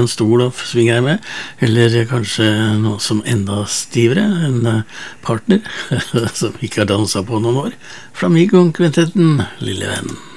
en stol og svinge her med, eller kanskje noe som enda stivere, en partner som ikke har danset på noen år. Flamingo-kvintetten, lille venn.